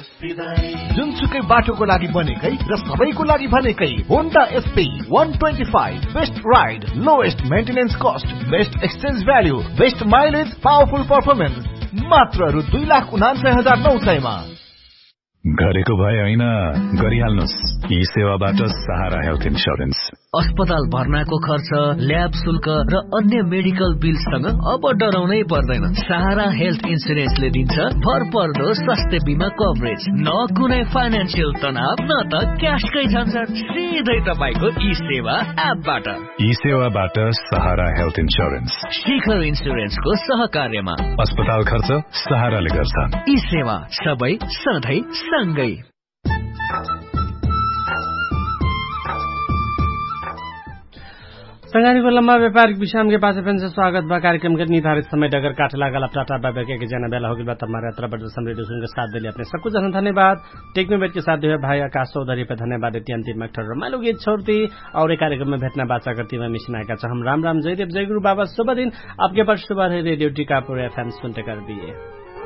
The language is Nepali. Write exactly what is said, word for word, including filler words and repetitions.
जुनसुकै बाटोको लागि बनेकै र सबैको लागि भनेकै Honda SP one twenty-five best ride, lowest maintenance cost, best exchange value, best mileage, powerful performance, मात्र रु दुई लाख उनान्सय हजार नौ सयमा। गरेको भए होइन, गरिहाल्नुस् ई सेवाबाट सहारा हेल्थ इन्स्योरेन्स। अस्पताल भर्नाको खर्च, ल्याब शुल्क र अन्य मेडिकल बिलसँग अब डराउनै पर्दैन। सहारा हेल्थ इन्स्योरेन्सले दिन्छ भरपर्दो स्वास्थ्य बिमा कभरेज, न कुनै फाइनान्सियल तनाव, न त क्यासकै झन्झट, सिधै तपाईको ई सेवा एपबाट। ई सेवाबाट सहारा हेल्थ इन्स्योरेन्स, शिखर इन्स्योरेन्सको सहकार्यमा। अस्पताल खर्च सहाराले गर्छ। ई सेवा सबै सधैँ सँगै। संगारीको लम्बा व्यापारिक विश्राम के पास से स्वागत बा। कार्यक्रम के निर्धारित समय डगर काठला गला टाटा बाबा के जना बेला होगी बात हमारे यात्रा बड़ रेडियो सुन के साथ दिले अपने सबको जन धन्यवाद। टेक में बैठ के साथ दिए भाई आकाश चौधरी पे धन्यवाद देती। अंतिम अक्षर रमाइलो गीत छोड़ती और एक कार्यक्रम में भेटना बाचा करती मैं मिशन आएगा हम राम राम जयदेव जय गुरु बाबा। शुभ दिन आपके पास शुभ है। रेडियो टीकापुर एफ एम सुनते कर दिए।